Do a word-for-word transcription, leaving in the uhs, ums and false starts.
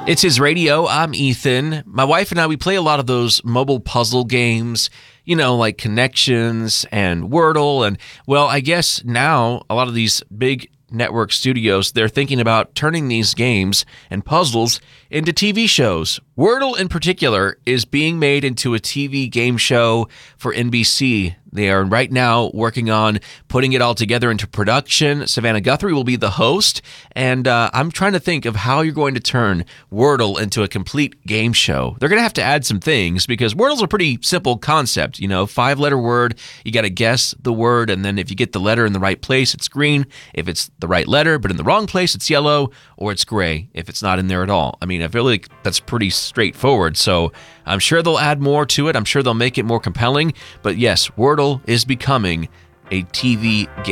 It's His Radio. I'm Ethan. My wife and I, we play a lot of those mobile puzzle games, you know, like Connections and Wordle. And, well, I guess now a lot of these big network studios, they're thinking about turning these games and puzzles into T V shows. Wordle, in particular, is being made into a T V game show for N B C. They are right now working on putting it all together into production. Savannah Guthrie will be the host, and uh, I'm trying to think of how you're going to turn Wordle into a complete game show. They're going to have to add some things because Wordle's a pretty simple concept. You know, five-letter word, you got to guess the word, and then if you get the letter in the right place, it's green. If it's the right letter, but in the wrong place, it's yellow, or it's gray if it's not in there at all. I mean, I feel like that's pretty straightforward, so I'm sure they'll add more to it. I'm sure they'll make it more compelling, but yes, Wordle is becoming a T V game.